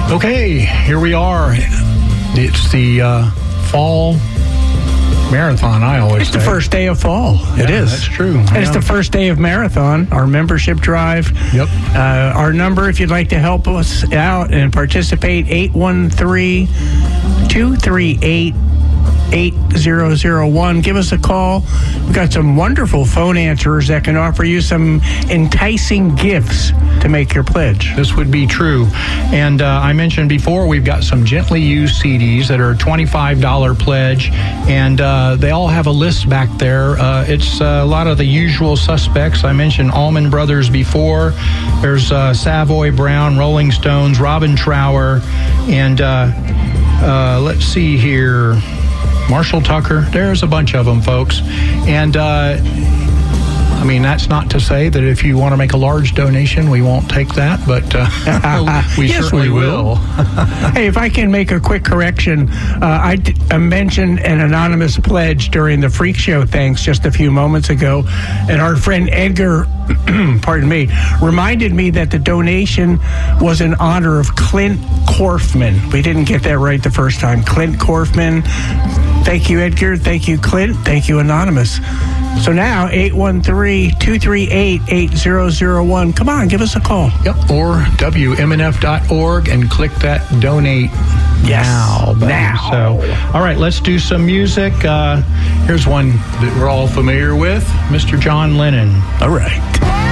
Okay, here we are. It's the fall marathon, I always It's say. the first day of fall. Yeah, it is. That's true. And it's the first day of marathon, our membership drive. Yep. Our number, if you'd like to help us out and participate, 813-238-8001. Give us a call. We've got some wonderful phone answerers that can offer you some enticing gifts to make your pledge. This would be true. And I mentioned before, we've got some gently used CDs that are a $25 pledge, and they all have a list back there. It's a lot of the usual suspects. I mentioned Allman Brothers before. There's Savoy Brown, Rolling Stones, Robin Trower, and let's see here, Marshall Tucker. There's a bunch of them, folks. And I mean, that's not to say that if you want to make a large donation, we won't take that, but we Yes, certainly we will. Hey, if I can make a quick correction, I mentioned an anonymous pledge during the Freak Show thanks just a few moments ago, and our friend Edgar, pardon me, reminded me that the donation was in honor of Clint Korfman. We didn't get that right the first time. Clint Korfman. Thank you, Edgar. Thank you, Clint. Thank you, Anonymous. So now, 813-238-8001. Come on, give us a call. Yep, or WMNF.org and click that donate now button. Now. So, all right, let's do some music. Here's one that we're all familiar with, Mr. John Lennon. All right.